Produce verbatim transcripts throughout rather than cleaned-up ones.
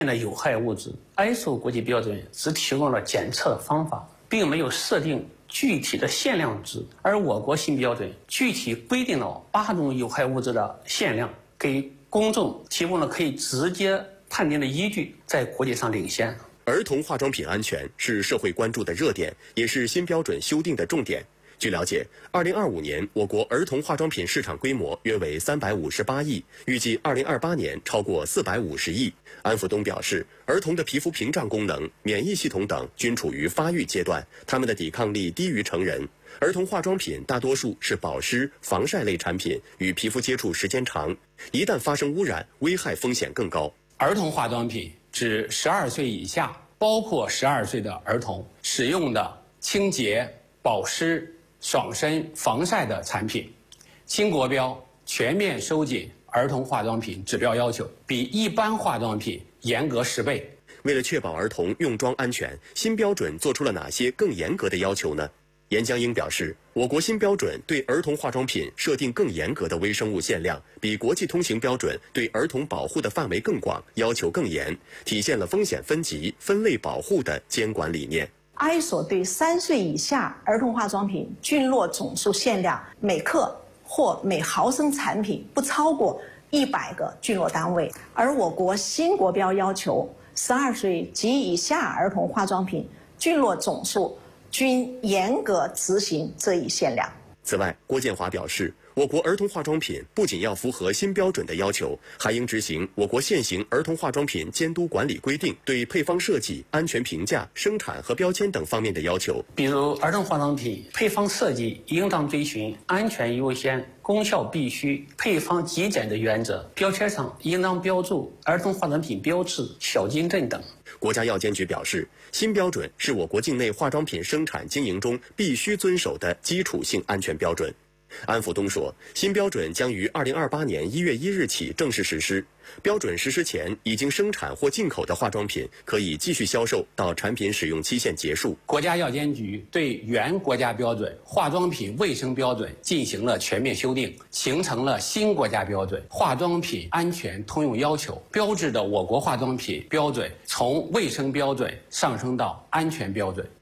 的有害物质。I S O 国际标准只提供了检测的方法，并没有设定具体的限量值，而我国新标准具体规定了八种有害物质的限量，给公众提供了可以直接判定的依据，在国际上领先。 儿童化妆品安全是社会关注的热点，也是新标准修订的重点。据了解，二零二五年我国儿童化妆品市场规模约为三百五十八亿，预计二零二八年超过四百五十亿。安福东表示，儿童的皮肤屏障功能、免疫系统等均处于发育阶段，他们的抵抗力低于成人。儿童化妆品大多数是保湿、防晒类产品，与皮肤接触时间长，一旦发生污染，危害风险更高。 儿童化妆品指十二岁以下，包括十二岁的儿童使用的清洁、保湿、爽身、防晒的产品。新国标全面收紧儿童化妆品指标要求，比一般化妆品严格十倍。 为了确保儿童用妆安全，新标准做出了哪些更严格的要求呢？严江英表示，我国新标准对儿童化妆品设定更严格的微生物限量，比国际通行标准对儿童保护的范围更广，要求更严，体现了风险分级、分类保护的监管理念。 I S O 对三岁以下儿童化妆品菌落总数限量每克或每毫升产品不超过一百个菌落单位，而我国新国标要求十二岁及以下儿童化妆品菌落总数均严格执行这一限量。 此外，郭建华表示，我国儿童化妆品不仅要符合新标准的要求，还应执行我国现行儿童化妆品监督管理规定对配方设计、安全评价、生产和标签等方面的要求。 比如，儿童化妆品配方设计应当遵循安全优先、功效必须、配方极简的原则，标签上应当标注儿童化妆品标志、小金镇等。 国家药监局表示，新标准是我国境内化妆品生产经营中必须遵守的基础性安全标准。安福东说，新标准将于二零二八年一月一日起正式实施。标准实施前已经生产或进口的化妆品可以继续销售到产品使用期限结束。 国家药监局对原国家标准化妆品卫生标准进行了全面修订，形成了新国家标准化妆品安全通用要求，标志着我国化妆品标准从卫生标准上升到安全标准。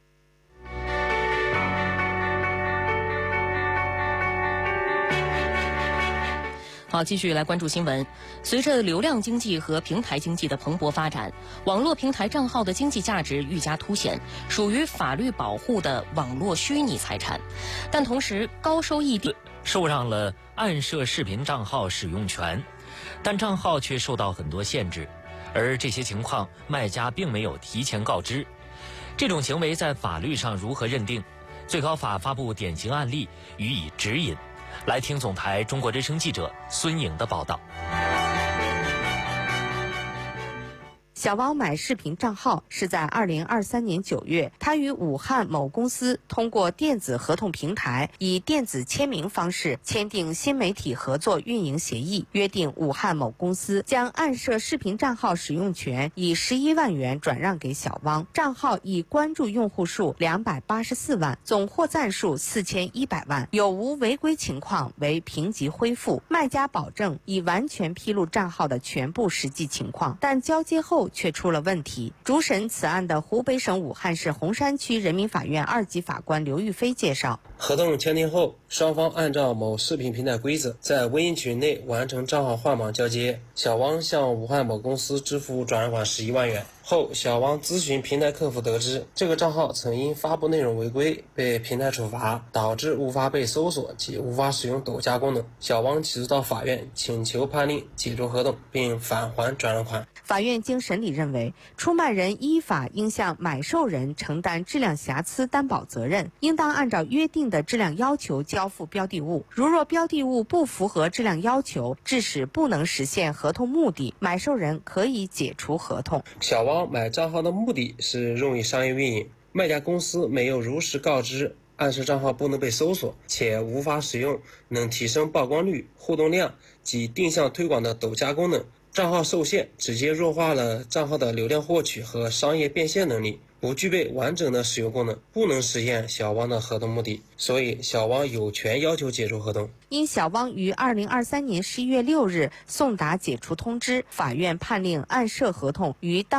好，继续来关注新闻。随着流量经济和平台经济的蓬勃发展，网络平台账号的经济价值愈加凸显，属于法律保护的网络虚拟财产。但同时，高收益地受让了暗设视频账号使用权，但账号却受到很多限制，而这些情况卖家并没有提前告知。这种行为在法律上如何认定？最高法发布典型案例，予以指引。来听总台中国之声记者孙颖的报道。 小汪买视频账号是在二零二三年九月，他与武汉某公司通过电子合同平台，以电子签名方式签订新媒体合作运营协议，约定武汉某公司将暗设视频账号使用权以十一万元转让给小汪，账号已关注用户数两百八十四万，总获赞数四千一百万，有无违规情况为评级恢复。卖家保证已完全披露账号的全部实际情况，但交接后却出了问题。主审此案的湖北省武汉市洪山区人民法院二级法官刘玉飞介绍， 合同签订后，双方按照某视频平台规则，在微信群内完成账号换码交接。小汪向武汉某公司支付转让款十一万元后，小汪咨询平台客服得知，这个账号曾因发布内容违规被平台处罚，导致无法被搜索及无法使用抖加功能。小汪起诉到法院，请求判令解除合同并返还转让款。 法院经审理认为，出卖人依法应向买受人承担质量瑕疵担保责任，应当按照约定的质量要求交付标的物。如若标的物不符合质量要求，致使不能实现合同目的，买受人可以解除合同。 小汪买账号的目的是用于商业运营，卖家公司没有如实告知暗示账号不能被搜索且无法使用能提升曝光率、互动量及定向推广的抖加功能， 账号受限，直接弱化了账号的流量获取和商业变现能力，不具备完整的使用功能，不能实现小汪的合同目的，所以小汪有权要求解除合同。 因小汪于二零二三年十一月六日送达解除通知，法院判令按涉合同于当